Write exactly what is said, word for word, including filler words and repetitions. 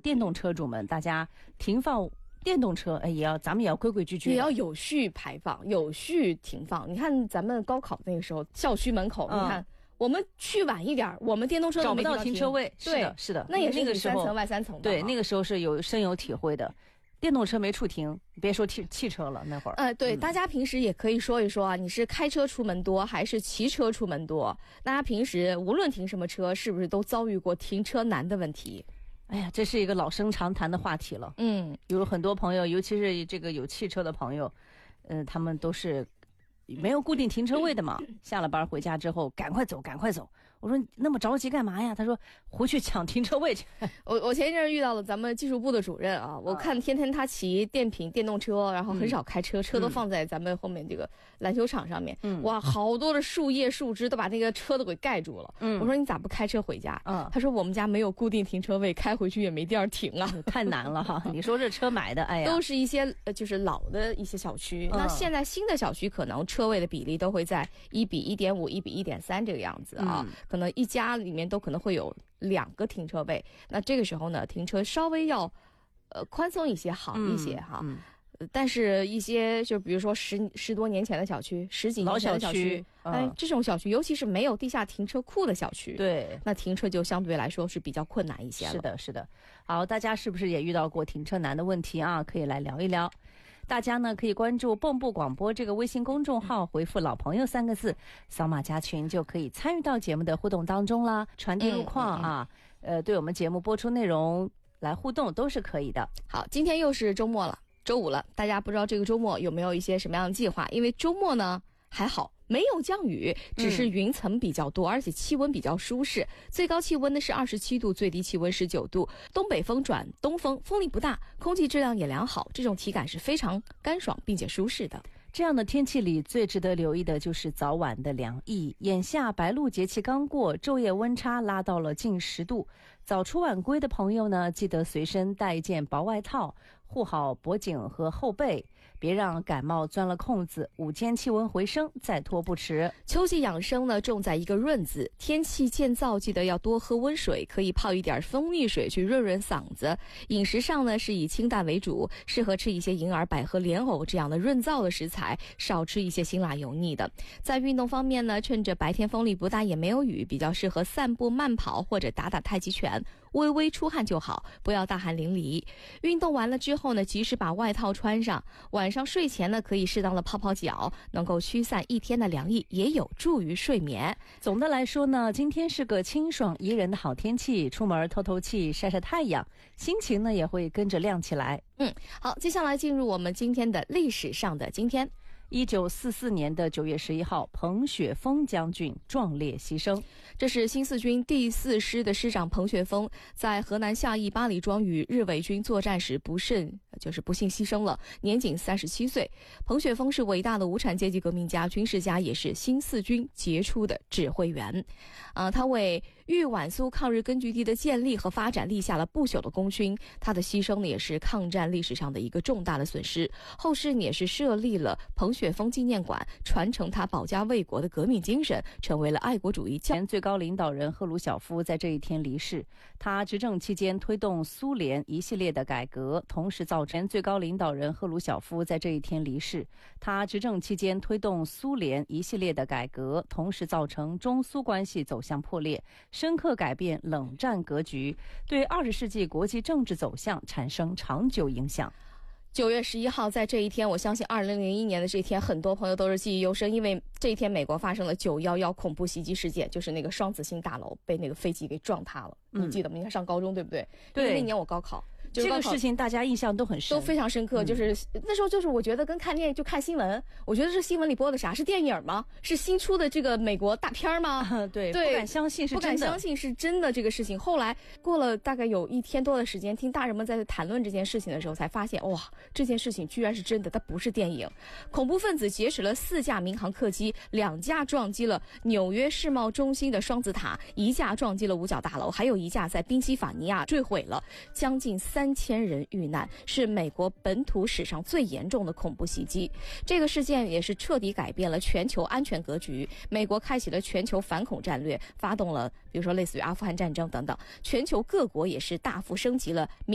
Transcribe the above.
电动车主们，大家停放电动车，哎，也要咱们也要规规矩矩， 也要有序排放，有序停放。你看咱们高考那个时候，校区门口，嗯、你看我们去晚一点，我们电动车都找不到停车位， 对， 是的，是的， 那也是那个时候三层外三层的， 对，那个时候是有深有体会的。电动车没处停，别说汽汽车了，那会儿。 呃，对、 嗯， 大家平时也可以说一说啊，你是开车出门多还是骑车出门多？大家平时无论停什么车，是不是都遭遇过停车难的问题？ 哎呀，这是一个老生常谈的话题了。 嗯， 有很多朋友，尤其是这个有汽车的朋友，呃，他们都是没有固定停车位的嘛。下了班回家之后，赶快走，赶快走。我说那么着急干嘛呀？他说回去抢停车位去。 我我前一阵遇到了咱们技术部的主任啊，我看天天他骑电瓶电动车，然后很少开车，嗯、车都放在咱们后面这个篮球场上面。嗯，哇，好多的树叶树枝都把那个车都给盖住了。嗯，我说你咋不开车回家？嗯，他说我们家没有固定停车位，开回去也没地儿停啊， 太难了哈。你说这车买的，哎呀， 都是一些呃就是老的一些小区。嗯、那现在新的小区可能车位的比例都会在一比一点五、一比一点三这个样子啊。嗯，可能一家里面都可能会有两个停车位，那这个时候呢，停车稍微要呃宽松一些，好一些哈。嗯嗯、但是一些就比如说十十多年前的小区，十几年前的小区，哎、嗯，这种小区，尤其是没有地下停车库的小区， 对， 那停车就相对来说是比较困难一些了。 是的，是的。好，大家是不是也遇到过停车难的问题啊？可以来聊一聊。大家呢可以关注蚌埠广播这个微信公众号，回复老朋友三个字，扫码加群就可以参与到节目的互动当中啦，传递路况啊，嗯嗯、呃，对我们节目播出内容来互动都是可以的。 好，今天又是周末了，周五了，大家不知道这个周末有没有一些什么样的计划？因为周末呢还好没有降雨，只是云层比较多，嗯、而且气温比较舒适，最高气温呢是二十七度，最低气温十九度，东北风转东风，风力不大，空气质量也良好，这种体感是非常干爽并且舒适的。 这样的天气里最值得留意的就是早晚的凉意。眼下白露节气刚过，昼夜温差拉到了近十度，早出晚归的朋友呢，记得随身带一件薄外套，护好脖颈和后背，别让感冒钻了空子。午间气温回升，再拖不迟。 秋季养生呢，重在一个润字。天气渐燥，记得要多喝温水，可以泡一点蜂蜜水去润润嗓子。饮食上呢，是以清淡为主，适合吃一些银耳、百合、莲藕这样的润燥的食材，少吃一些辛辣油腻的。在运动方面呢，趁着白天风力不大也没有雨，比较适合散步、慢跑或者打打太极拳，微微出汗就好，不要大汗淋漓。运动完了之后呢，及时把外套穿上，晚上睡前呢可以适当的泡泡脚，能够驱散一天的凉意，也有助于睡眠。 总的来说呢，今天是个清爽宜人的好天气，出门透透气，晒晒太阳，心情呢也会跟着亮起来。 嗯，好，接下来进入我们今天的历史上的今天。 一九四四年的九月十一号，彭雪枫将军壮烈牺牲。 这是新四军第四师的师长彭雪枫在河南夏邑八里庄与日伪军作战时不慎就是不幸牺牲了，年仅三十七岁。彭雪枫是伟大的无产阶级革命家、军事家，也是新四军杰出的指挥员。啊，他为豫皖苏抗日根据地的建立和发展立下了不朽的功勋。他的牺牲呢，也是抗战历史上的一个重大的损失。后世也是设立了彭雪枫纪念馆，传承他保家卫国的革命精神，成为了爱国主义教。 前最高领导人赫鲁晓夫在这一天离世。他执政期间推动苏联一系列的改革，同时造成最高领导人赫鲁晓夫在这一天离世。他执政期间推动苏联一系列的改革，同时造成中苏关系走向破裂，深刻改变冷战格局，对二十世纪国际政治走向产生长久影响。 九月十一号，在这一天，我相信二零零一年的这一天，很多朋友都是记忆犹深，因为这一天美国发生了九一一恐怖袭击事件，就是那个双子星大楼被那个飞机给撞塌了。嗯、你记得吗？你看上高中对不对？ 对， 因为那年我高考。就是、 这个事情大家印象都很深， 都非常深刻。嗯、就是那时候，就是我觉得跟看电影就看新闻，我觉得这新闻里播的啥是电影吗？是新出的这个美国大片吗？ 啊、对， 对， 不敢相信是真的， 不敢相信是真的这个事情。后来过了大概有一天多的时间，听大人们在谈论这件事情的时候，才发现哇，这件事情居然是真的，它不是电影。恐怖分子劫持了四架民航客机，两架撞击了纽约世贸中心的双子塔，一架撞击了五角大楼，还有一架在宾夕法尼亚坠毁了，将近三千人遇难，是美国本土史上最严重的恐怖袭击。这个事件也是彻底改变了全球安全格局，美国开启了全球反恐战略，发动了比如说类似于阿富汗战争等等，全球各国也是大幅升级了